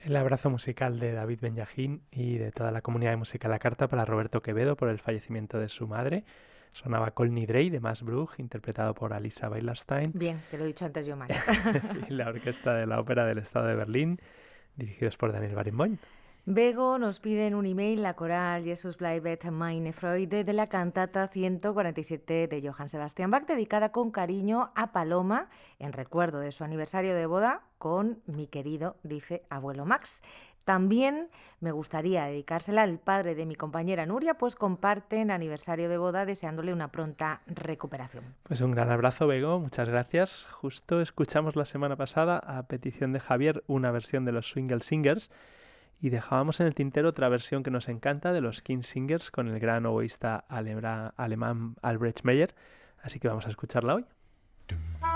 El abrazo musical de David Benyajín y de toda la comunidad de Música a la Carta para Roberto Quevedo por el fallecimiento de su madre. Sonaba Col Nidrei de Max Bruch, interpretado por Alisa Weilerstein, Bien, que lo he dicho antes yo mal. y la Orquesta de la Ópera del Estado de Berlín, dirigidos por Daniel Barenboim. Bego nos pide en un email la coral Jesus bleibt meine Freude de la cantata 147 de Johann Sebastian Bach, dedicada con cariño a Paloma, en recuerdo de su aniversario de boda con mi querido, dice abuelo Max. También me gustaría dedicársela al padre de mi compañera Nuria, pues comparten aniversario de boda, deseándole una pronta recuperación. Pues un gran abrazo, Bego, muchas gracias. Justo escuchamos la semana pasada, a petición de Javier, una versión de los Swingle Singers, y dejábamos en el tintero otra versión que nos encanta de los King Singers con el gran oboísta alemán Albrecht Meyer, así que vamos a escucharla hoy.